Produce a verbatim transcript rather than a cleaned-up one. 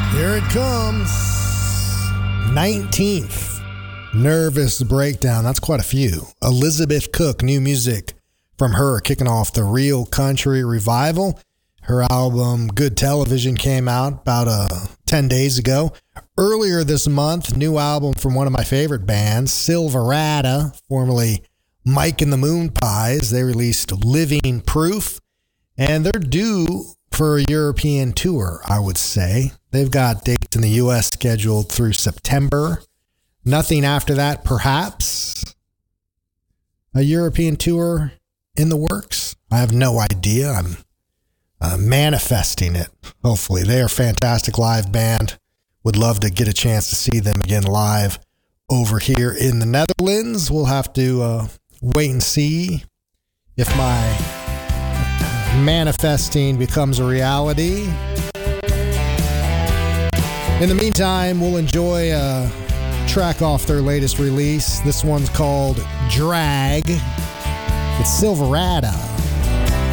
Here it comes. nineteenth. Nervous Breakdown. That's quite a few. Elizabeth Cook, new music from her, kicking off the Real Country Revival. Her album Good Television came out about uh, ten days ago. Earlier this month, new album from one of my favorite bands, Silverado, formerly Mike and the Moon Pies. They released Living Proof, and they're due for a European tour, I would say. They've got dates in the U S scheduled through September. Nothing after that, perhaps. A European tour in the works? I have no idea. I'm uh, manifesting it, hopefully. They are a fantastic live band. Would love to get a chance to see them again live over here in the Netherlands. We'll have to uh, wait and see if my manifesting becomes a reality. In the meantime, we'll enjoy a track off their latest release. This one's called Drag. It's Silverado.